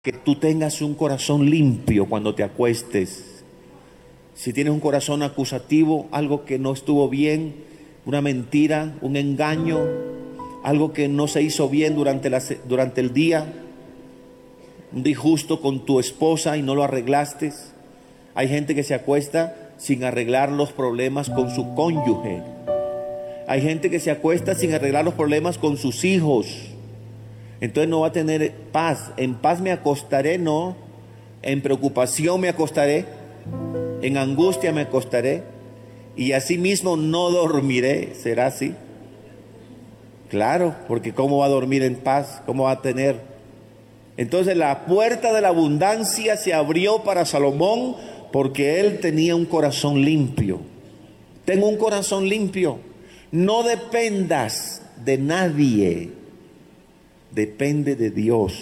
que tú tengas un corazón limpio cuando te acuestes. Si tienes un corazón acusativo, algo que no estuvo bien, una mentira, un engaño, algo que no se hizo bien durante el día, un disgusto con tu esposa y no lo arreglaste. Hay gente que se acuesta sin arreglar los problemas con su cónyuge. Hay gente que se acuesta sin arreglar los problemas con sus hijos. Entonces no va a tener paz. En paz me acostaré, no. En preocupación me acostaré. En angustia me acostaré. Y asimismo no dormiré. ¿Será así? Claro, porque ¿cómo va a dormir en paz? ¿Cómo va a tener? Entonces la puerta de la abundancia se abrió para Salomón porque él tenía un corazón limpio. Tengo un corazón limpio. No dependas de nadie. Depende de Dios.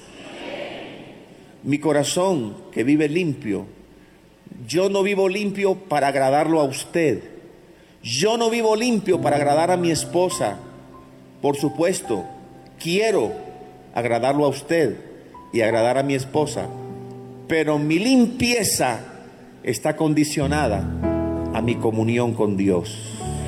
Mi corazón que vive limpio. Yo no vivo limpio para agradarlo a usted. Yo no vivo limpio para agradar a mi esposa. Por supuesto, quiero agradarlo a usted y agradar a mi esposa. Pero mi limpieza está condicionada a mi comunión con Dios.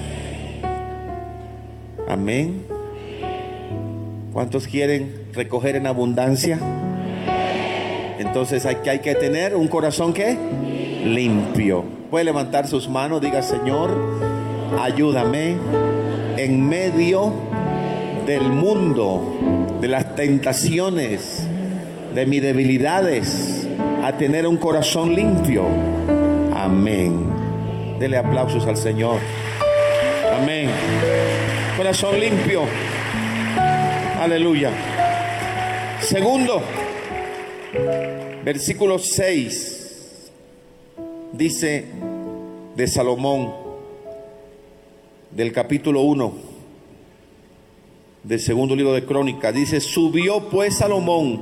Amén. ¿Cuántos quieren recoger en abundancia? Entonces hay que tener un corazón ¿qué? Limpio. Puede levantar sus manos, diga: Señor, ayúdame en medio del mundo, de las tentaciones, de mis debilidades, a tener un corazón limpio. Amén. Dele aplausos al Señor. Amén. Corazón limpio. Aleluya. Segundo, versículo 6 dice de Salomón, del capítulo 1 del segundo libro de Crónicas, dice: subió pues Salomón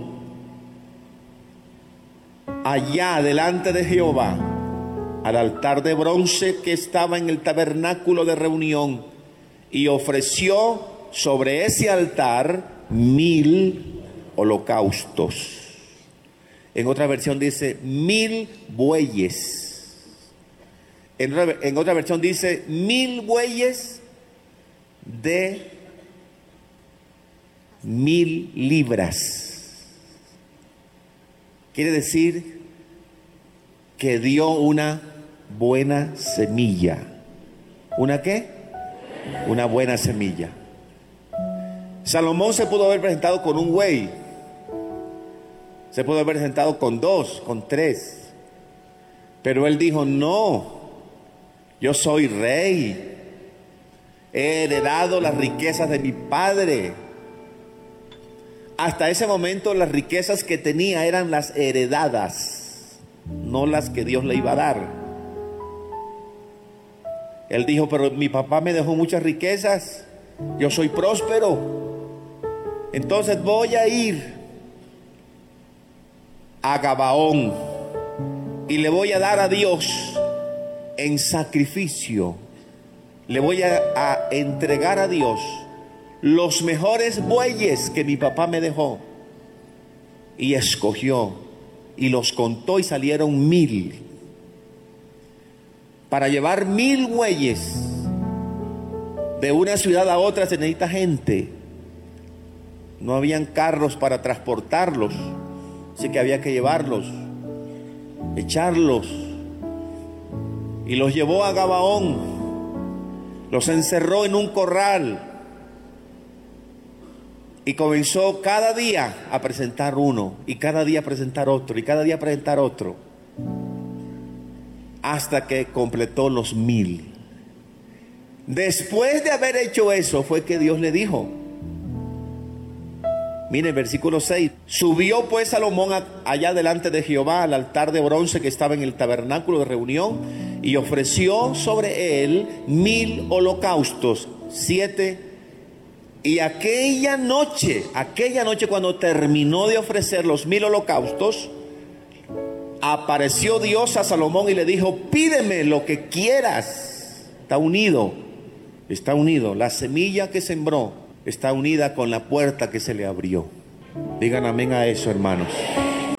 allá delante de Jehová al altar de bronce que estaba en el tabernáculo de reunión, y ofreció sobre ese altar 1000 holocaustos. En otra versión dice 1000 bueyes. En otra versión dice 1000 bueyes de 1000 libras. Quiere decir que dio una buena semilla. ¿Una qué? Una buena semilla. Salomón se pudo haber presentado con un buey, se pudo haber presentado con 2, con 3, pero él dijo: no, yo soy rey, he heredado las riquezas de mi padre. Hasta ese momento las riquezas que tenía eran las heredadas, no las que Dios le iba a dar. Él dijo: pero mi papá me dejó muchas riquezas, yo soy próspero. Entonces voy a ir a Gabaón y le voy a dar a Dios en sacrificio. Le voy a entregar a Dios los mejores bueyes que mi papá me dejó. Y escogió y los contó y salieron 1000. Para llevar 1000 bueyes de una ciudad a otra se necesita gente. No habían carros para transportarlos, así que había que llevarlos, echarlos. Y los llevó a Gabaón, los encerró en un corral y comenzó cada día a presentar uno, y cada día a presentar otro, y cada día a presentar otro, hasta que completó los 1000. Después de haber hecho eso fue que Dios le dijo, mire, versículo 6. Subió pues Salomón allá delante de Jehová al altar de bronce que estaba en el tabernáculo de reunión, y ofreció sobre él 1000 holocaustos, 7. Y aquella noche cuando terminó de ofrecer los 1000 holocaustos, apareció Dios a Salomón y le dijo: pídeme lo que quieras. Está unido. La semilla que sembró está unida con la puerta que se le abrió. Digan amén a eso, hermanos.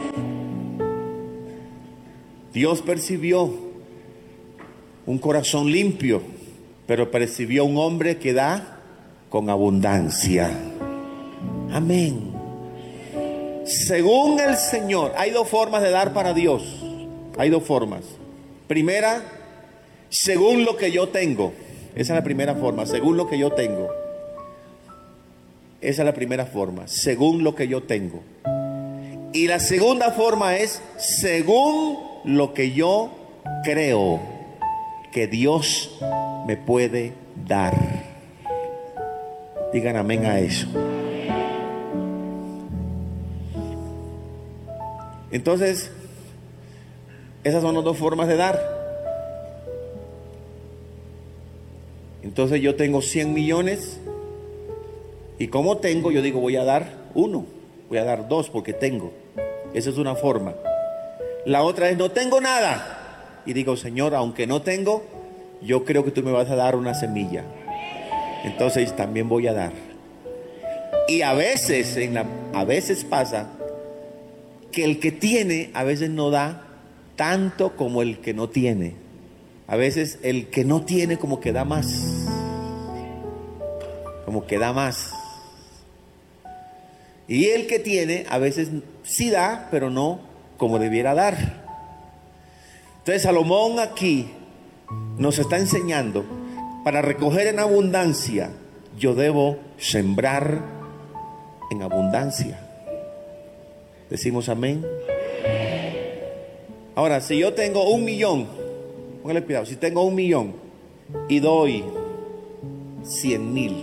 Dios percibió un corazón limpio, pero percibió un hombre que da con abundancia. Amén. Según el Señor, hay dos formas de dar para Dios. Hay dos formas. Primera, según lo que yo tengo. Esa es la primera forma, según lo que yo tengo. Esa es la primera forma, según lo que yo tengo. Y la segunda forma es según lo que yo creo que Dios me puede dar. Digan amén a eso. Entonces, esas son las dos formas de dar. Entonces yo tengo 100 millones y como tengo, yo digo voy a dar uno, voy a dar dos porque tengo. Esa es una forma. La otra es no tengo nada y digo, Señor, aunque no tengo, yo creo que tú me vas a dar una semilla. Entonces también voy a dar. Y a veces pasa que el que tiene a veces no da tanto como el que no tiene. A veces el que no tiene como que da más. Como que da más. Y el que tiene a veces sí da, pero no como debiera dar. Entonces Salomón aquí nos está enseñando, para recoger en abundancia, yo debo sembrar en abundancia. Decimos amén. Ahora, si yo tengo 1 millón, póngale cuidado, si tengo 1 millón y doy 100,000,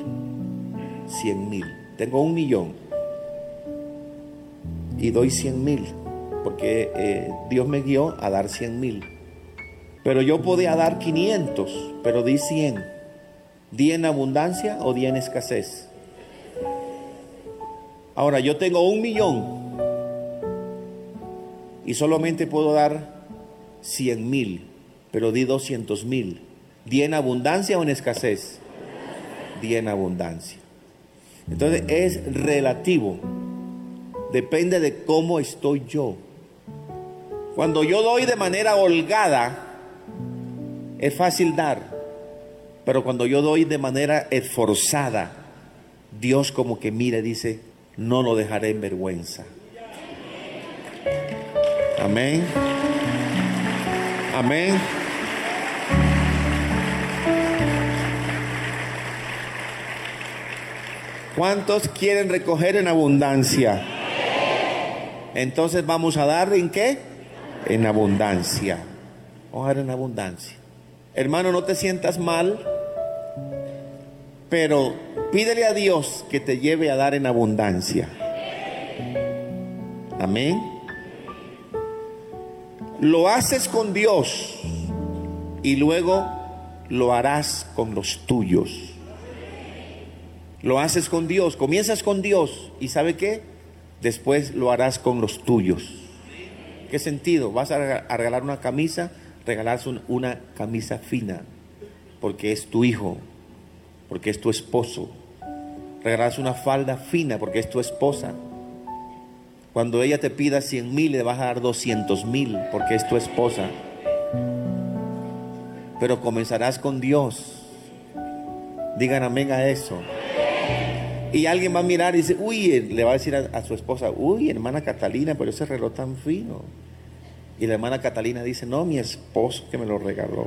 tengo 1 millón y doy 100,000, porque Dios me guió a dar 100,000. Pero yo podía dar 500, pero di 100. ¿Di en abundancia o di en escasez? Ahora, yo tengo 1 millón y solamente puedo dar 100,000, pero di 200,000. ¿Di en abundancia o en escasez? Di en abundancia. Entonces es relativo. Depende de cómo estoy yo. Cuando yo doy de manera holgada, es fácil dar. Pero cuando yo doy de manera esforzada, Dios como que mira y dice, no lo dejaré en vergüenza. Amén. Amén. ¿Cuántos quieren recoger en abundancia? Entonces vamos a dar ¿en qué? En abundancia. Vamos a dar en abundancia. Hermano, no te sientas mal, pero pídele a Dios que te lleve a dar en abundancia. Amén. Lo haces con Dios y luego lo harás con los tuyos. Lo haces con Dios, comienzas con Dios y ¿sabe qué? Después lo harás con los tuyos. ¿Qué sentido? Vas a regalar una camisa, regalas una camisa fina porque es tu hijo, porque es tu esposo. Regalas una falda fina porque es tu esposa. Cuando ella te pida 100,000, le vas a dar 200,000 porque es tu esposa. Pero comenzarás con Dios. Digan amén a eso. Y alguien va a mirar y dice, uy, le va a decir a su esposa, uy, hermana Catalina, pero ese reloj tan fino. Y la hermana Catalina dice, no, mi esposo que me lo regaló.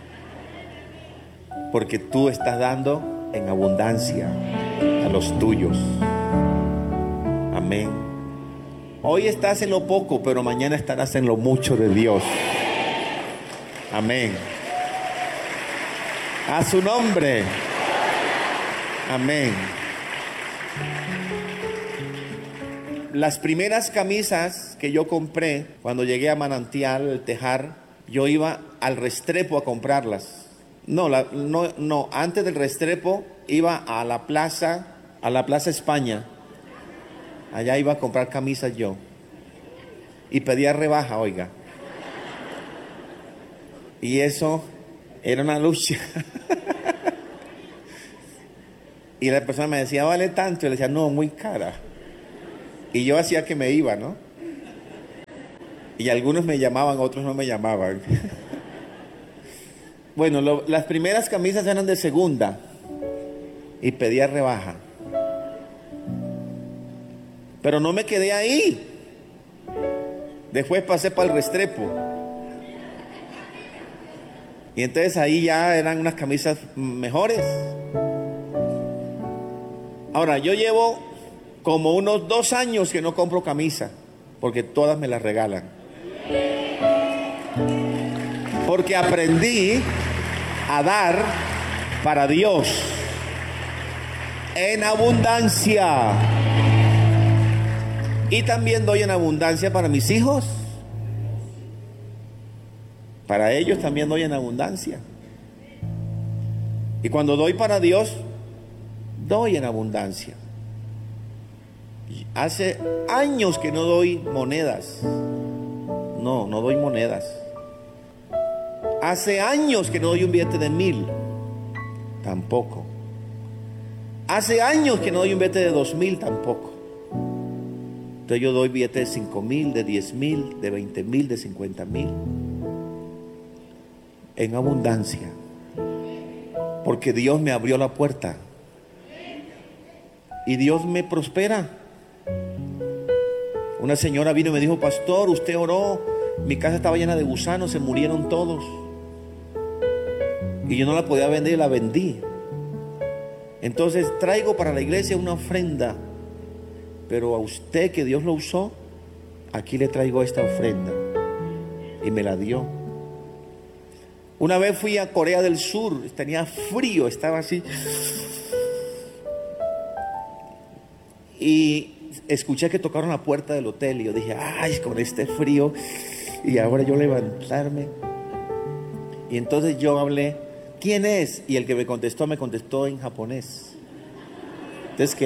Porque tú estás dando en abundancia a los tuyos. Amén. Hoy estás en lo poco, pero mañana estarás en lo mucho de Dios. Amén. A su nombre. Amén. Las primeras camisas que yo compré cuando llegué a Manantial, el Tejar, yo iba al Restrepo a comprarlas. No, antes del Restrepo iba a la Plaza España. Allá iba a comprar camisas yo. Y pedía rebaja, oiga. Y eso era una lucha. Y la persona me decía, vale tanto. Yo le decía, no, muy cara. Y yo hacía que me iba, ¿no? Y algunos me llamaban, otros no me llamaban. Bueno, las primeras camisas eran de segunda y pedía rebaja. Pero no me quedé ahí. Después pasé para el Restrepo. Y entonces ahí ya eran unas camisas mejores. Ahora, yo llevo como unos 2 años que no compro camisa, porque todas me las regalan. Porque aprendí a dar para Dios en abundancia. Y también doy en abundancia para mis hijos. Para ellos también doy en abundancia. Y cuando doy para Dios, doy en abundancia. Hace años que no doy monedas. No doy monedas. Hace años que no doy un billete de 1,000. Tampoco. Hace años que no doy un billete de 2,000. Tampoco. Entonces yo doy billetes de 5,000, de 10,000, de 20,000, de 50,000. En abundancia. Porque Dios me abrió la puerta. Y Dios me prospera. Una señora vino y me dijo: pastor, usted oró, mi casa estaba llena de gusanos, se murieron todos. Y yo no la podía vender y la vendí. Entonces traigo para la iglesia una ofrenda. Pero a usted, que Dios lo usó, aquí le traigo esta ofrenda. Y me la dio. Una vez fui a Corea del Sur, tenía frío, estaba así. Y escuché que tocaron la puerta del hotel y yo dije: ay, con este frío. Y ahora yo levantarme. Y entonces yo hablé: ¿quién es? Y el que me contestó en japonés. Entonces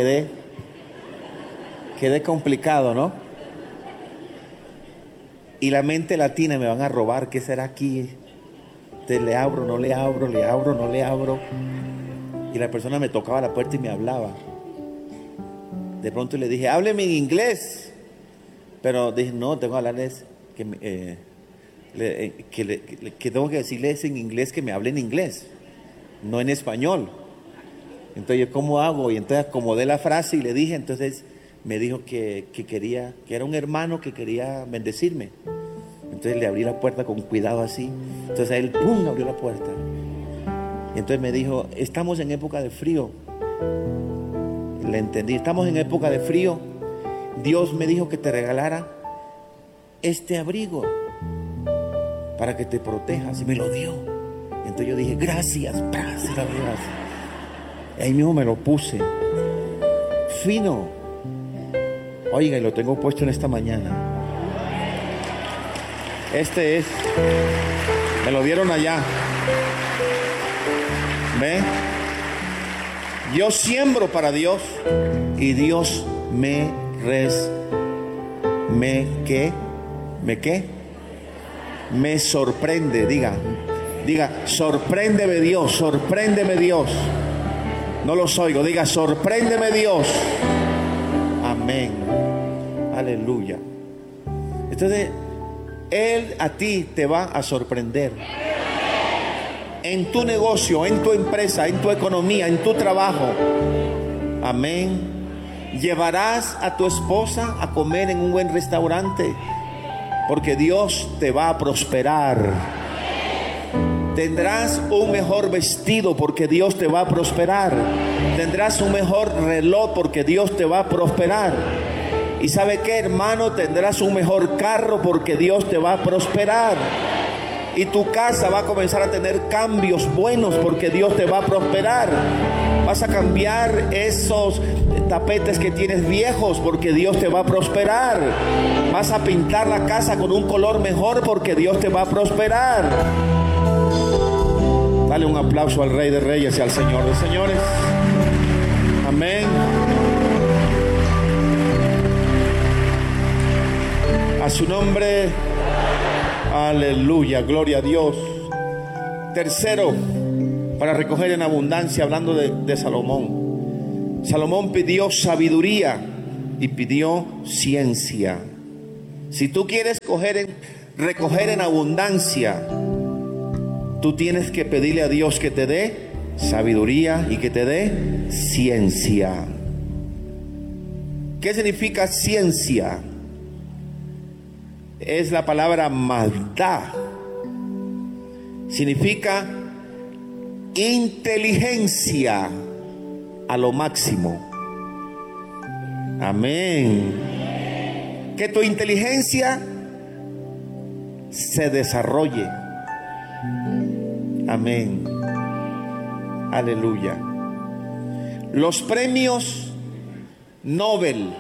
quedé complicado, ¿no? Y la mente latina: me van a robar, ¿qué será aquí? Entonces le abro, no le abro, le abro, no le abro. Y la persona me tocaba la puerta y me hablaba. De pronto le dije: hábleme en inglés. Pero dije: no, tengo que hablarles que tengo que decirles en inglés que me hablen en inglés, no en español. Entonces yo: ¿cómo hago? Y entonces acomodé la frase y le dije. Entonces me dijo que quería, que era un hermano que quería bendecirme. Entonces le abrí la puerta con cuidado así. Entonces a él, ¡pum!, abrió la puerta. Y entonces me dijo: estamos en época de frío. Le entendí: estamos en época de frío. Dios me dijo que te regalara este abrigo para que te protejas. Y me lo dio. Y entonces yo dije: gracias, gracias. Y ahí mismo me lo puse. Fino. Oiga, y lo tengo puesto en esta mañana. Este es. Me lo dieron allá. ¿Ve? Yo siembro para Dios y Dios me sorprende. Diga, sorpréndeme Dios, sorpréndeme Dios. No los oigo, diga, sorpréndeme Dios. Amén. Aleluya. Entonces, Él a ti te va a sorprender. En tu negocio, en tu empresa, en tu economía, en tu trabajo. Amén. Llevarás a tu esposa a comer en un buen restaurante, porque Dios te va a prosperar. Tendrás un mejor vestido porque Dios te va a prosperar. Tendrás un mejor reloj porque Dios te va a prosperar. ¿Y sabe qué, hermano? Tendrás un mejor carro porque Dios te va a prosperar. Y tu casa va a comenzar a tener cambios buenos porque Dios te va a prosperar. Vas a cambiar esos tapetes que tienes viejos porque Dios te va a prosperar. Vas a pintar la casa con un color mejor porque Dios te va a prosperar. Dale un aplauso al Rey de Reyes y al Señor de Señores. Amén. A su nombre, aleluya, gloria a Dios. Tercero, para recoger en abundancia, hablando de Salomón. Salomón pidió sabiduría y pidió ciencia. Si tú quieres recoger en abundancia, tú tienes que pedirle a Dios que te dé sabiduría y que te dé ciencia. ¿Qué significa ciencia? Es la palabra maldad. Significa inteligencia a lo máximo. Amén. Que tu inteligencia se desarrolle. Amén. Aleluya. Los premios Nobel.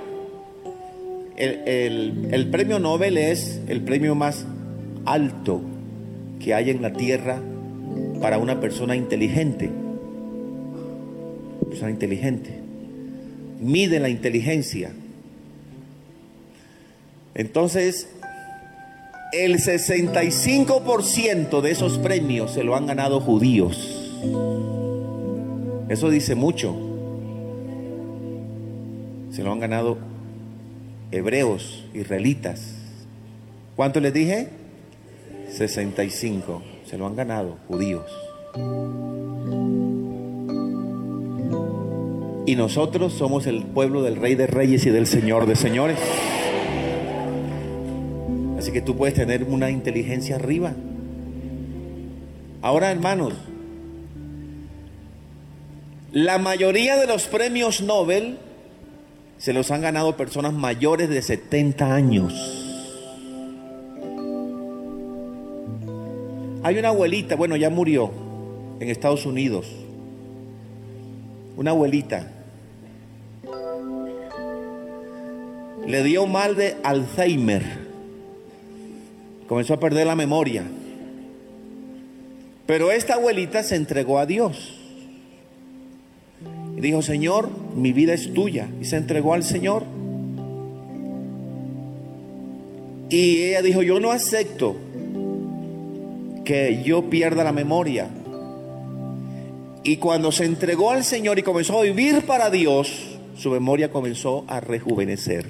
El premio Nobel es el premio más alto que hay en la tierra para una persona inteligente. Persona inteligente. Mide la inteligencia. Entonces, el 65% de esos premios se lo han ganado judíos. Eso dice mucho. Se lo han ganado hebreos, israelitas. ¿Cuánto les dije? 65. Se lo han ganado judíos. Y nosotros somos el pueblo del Rey de Reyes y del Señor de Señores. Así que tú puedes tener una inteligencia arriba. Ahora, hermanos, la mayoría de los premios Nobel se los han ganado personas mayores de 70 años. Hay una abuelita, bueno, ya murió en Estados Unidos. Una abuelita. Le dio mal de Alzheimer. Comenzó a perder la memoria. Pero esta abuelita se entregó a Dios. Y dijo: Señor, mi vida es tuya. Y se entregó al Señor. Y ella dijo: yo no acepto que yo pierda la memoria. Y cuando se entregó al Señor y comenzó a vivir para Dios, su memoria comenzó a rejuvenecer.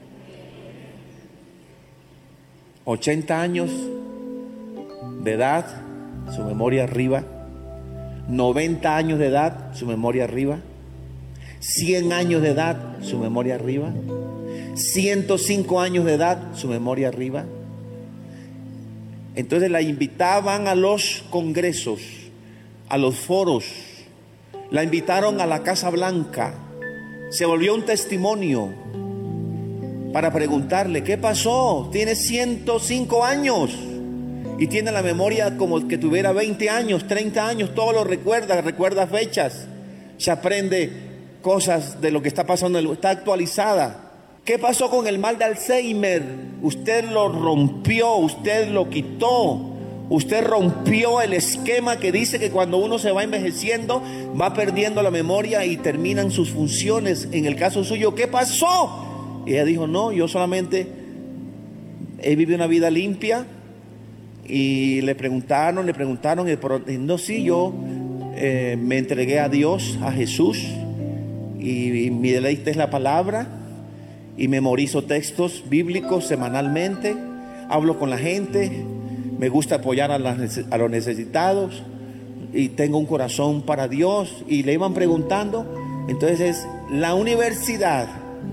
80 años de edad, su memoria arriba. 90 años de edad, su memoria arriba. 100 años de edad, su memoria arriba. 105 años de edad, su memoria arriba. Entonces la invitaban a los congresos, a los foros. La invitaron a la Casa Blanca. Se volvió un testimonio para preguntarle: ¿qué pasó? Tiene 105 años y tiene la memoria como que tuviera 20 años, 30 años. Todo lo recuerda fechas, se aprende cosas de lo que está pasando, está actualizada. ¿Qué pasó con el mal de Alzheimer? Usted lo rompió, usted lo quitó. Usted rompió el esquema que dice que cuando uno se va envejeciendo va perdiendo la memoria y terminan sus funciones. En el caso suyo, ¿qué pasó? Y ella dijo: no, yo solamente he vivido una vida limpia. Y le preguntaron, y no, sí, yo me entregué a Dios, a Jesús, y mi deleite es la palabra, y memorizo textos bíblicos semanalmente, hablo con la gente, me gusta apoyar a los necesitados, y tengo un corazón para Dios. Y le iban preguntando. Entonces la universidad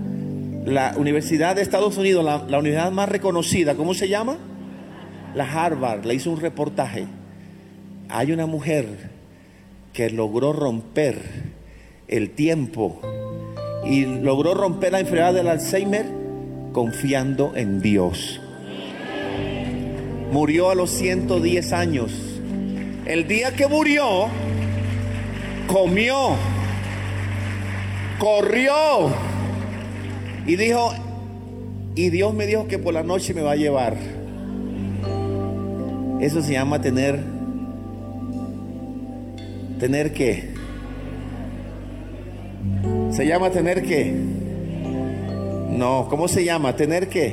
de Estados Unidos, la universidad más reconocida, ¿cómo se llama? La Harvard, le hizo un reportaje. Hay una mujer que logró romper el tiempo y logró romper la enfermedad del Alzheimer confiando en Dios. Murió a los 110 años. El día que murió, comió, corrió y dijo: y Dios me dijo que por la noche me va a llevar. Eso se llama tener ¿qué? ¿Se llama tener qué? No, ¿cómo se llama? ¿Tener qué?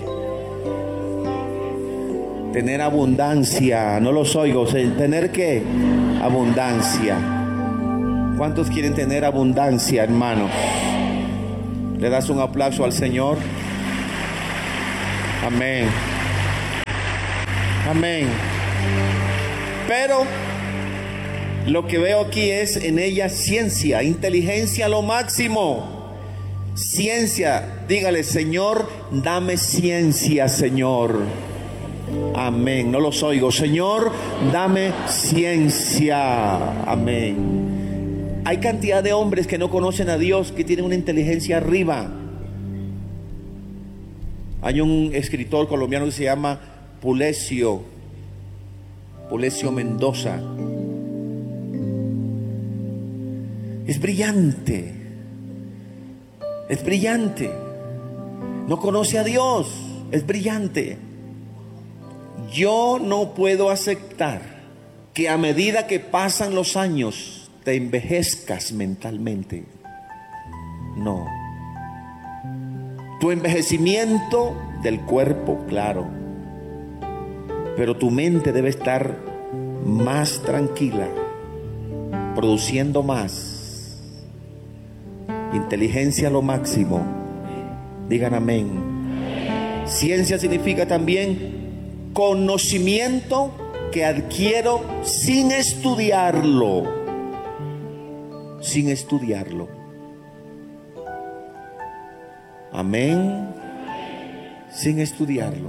Tener abundancia. No los oigo. ¿Tener qué? Abundancia. ¿Cuántos quieren tener abundancia, hermanos? ¿Le das un aplauso al Señor? Amén. Amén. Pero lo que veo aquí es en ella ciencia, inteligencia a lo máximo. Ciencia. Dígale: Señor, dame ciencia, Señor. Amén. No los oigo. Señor, dame ciencia. Amén. Hay cantidad de hombres que no conocen a Dios, que tienen una inteligencia arriba. Hay un escritor colombiano que se llama Pulesio Mendoza. Es brillante. Es brillante. No conoce a Dios. Es brillante. Yo no puedo aceptar que a medida que pasan los años te envejezcas mentalmente. No. Tu envejecimiento del cuerpo, claro, pero tu mente debe estar más tranquila, produciendo más. Inteligencia a lo máximo. Digan amén. Ciencia significa también conocimiento que adquiero sin estudiarlo. Sin estudiarlo. Amén. Sin estudiarlo.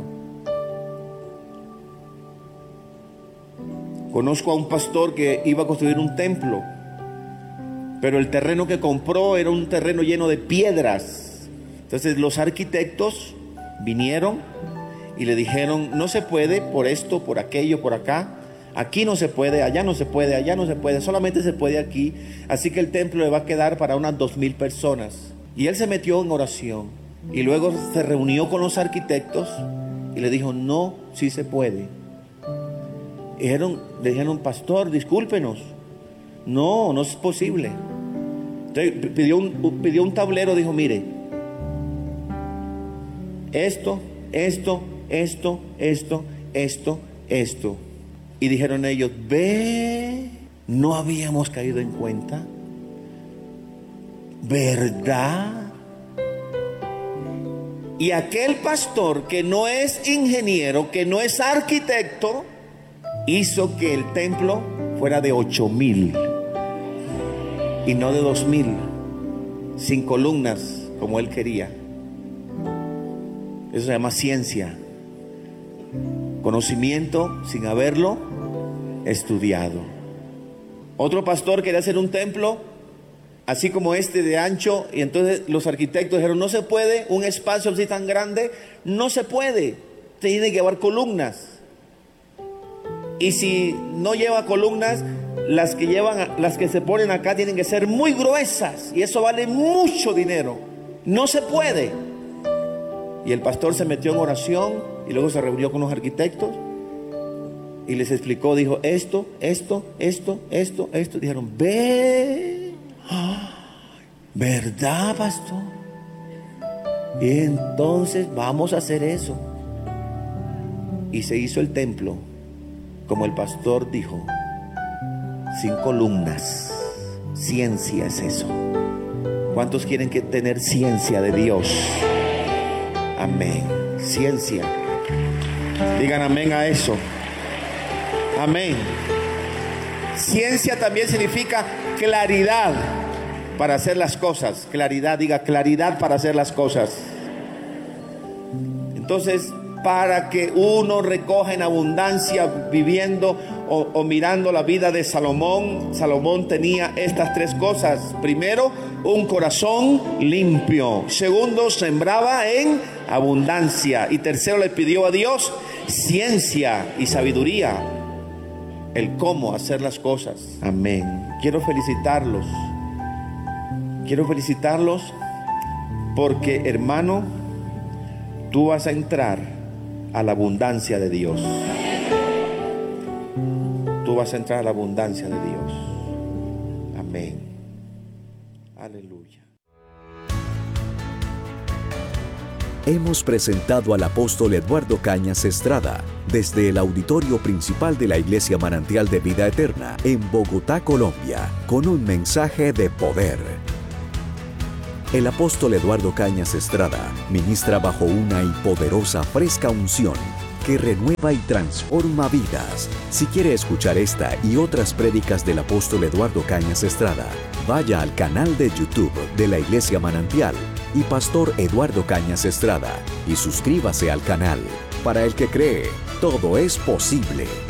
Conozco a un pastor que iba a construir un templo, pero el terreno que compró era un terreno lleno de piedras. Entonces los arquitectos vinieron y le dijeron: no se puede por esto, por aquello, por acá. Aquí no se puede, allá no se puede, allá no se puede, solamente se puede aquí. Así que el templo le va a quedar para unas 2,000 personas. Y él se metió en oración y luego se reunió con los arquitectos y le dijo: no, sí se puede. Le dijeron: pastor, discúlpenos, no es posible. Entonces pidió un tablero, dijo: mire, esto. Y dijeron ellos: ve, no habíamos caído en cuenta, ¿verdad? Y aquel pastor, que no es ingeniero, que no es arquitecto, hizo que el templo fuera de 8,000 y no de 2,000, sin columnas como él quería. Eso se llama ciencia. Conocimiento sin haberlo estudiado. Otro pastor quería hacer un templo así como este de ancho, y entonces los arquitectos dijeron: no se puede, un espacio así tan grande, no se puede, tiene que llevar columnas. Y si no lleva columnas, las que se ponen acá tienen que ser muy gruesas, y eso vale mucho dinero. No se puede. Y el pastor se metió en oración y luego se reunió con los arquitectos y les explicó, dijo: esto. Dijeron: ve, ¿verdad, pastor? Y entonces vamos a hacer eso. Y se hizo el templo como el pastor dijo, sin columnas. Ciencia es eso. ¿Cuántos quieren tener ciencia de Dios? Amén. Ciencia. Digan amén a eso. Amén. Ciencia también significa claridad para hacer las cosas. Claridad, diga claridad para hacer las cosas. Entonces, para que uno recoja en abundancia viviendo o mirando la vida de Salomón, Salomón tenía estas 3 cosas. Primero, un corazón limpio. Segundo, sembraba en abundancia. Y tercero, le pidió a Dios ciencia y sabiduría, el cómo hacer las cosas. Amén. Quiero felicitarlos porque, hermano, tú vas a entrar a la abundancia de Dios. Tú vas a entrar a la abundancia de Dios. Amén. Aleluya. Hemos presentado al apóstol Eduardo Cañas Estrada desde el auditorio principal de la Iglesia Manantial de Vida Eterna en Bogotá, Colombia, con un mensaje de poder. El apóstol Eduardo Cañas Estrada ministra bajo una y poderosa fresca unción que renueva y transforma vidas. Si quiere escuchar esta y otras prédicas del apóstol Eduardo Cañas Estrada, vaya al canal de YouTube de la Iglesia Manantial y Pastor Eduardo Cañas Estrada y suscríbase al canal. Para el que cree, todo es posible.